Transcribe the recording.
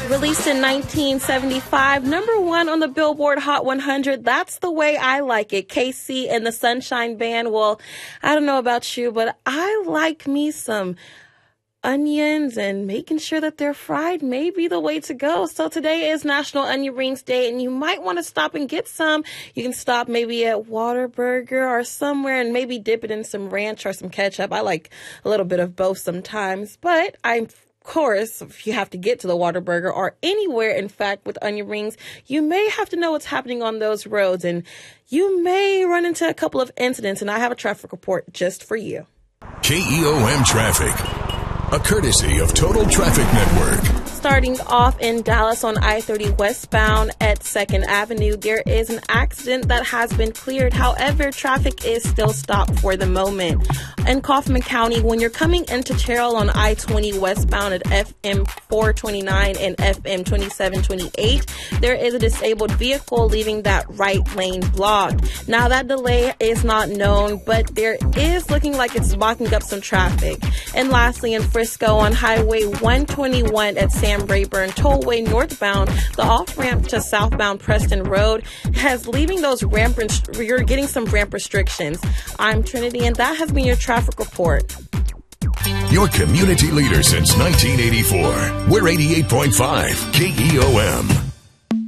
Released in 1975, number one on the Billboard Hot 100. That's the way I like it. KC and the Sunshine Band. Well, I don't know about you, but I like me some onions, and making sure that they're fried may be the way to go. So today is National Onion Rings Day, and you might want to stop and get some. You can stop maybe at Whataburger or somewhere and maybe dip it in some ranch or some ketchup. I like a little bit of both sometimes, but of course, if you have to get to the Whataburger or anywhere, in fact, with onion rings, you may have to know what's happening on those roads, and you may run into a couple of incidents, and I have a traffic report just for you. KEOM Traffic, a courtesy of Total Traffic Network. Starting off in Dallas on I-30 westbound at 2nd Avenue, there is an accident that has been cleared. However, traffic is still stopped for the moment. In Kaufman County, when you're coming into Terrell on I-20 westbound at FM 429 and FM 2728, there is a disabled vehicle leaving that right lane blocked. Now, that delay is not known, but there is looking like it's blocking up some traffic. And lastly, in Frisco on Highway 121 at Sam Rayburn Tollway northbound, the off-ramp to southbound Preston Road has leaving those you're getting some ramp restrictions. I'm Trinity, and that has been your traffic report. Your community leader since 1984. We're 88.5 KEOM.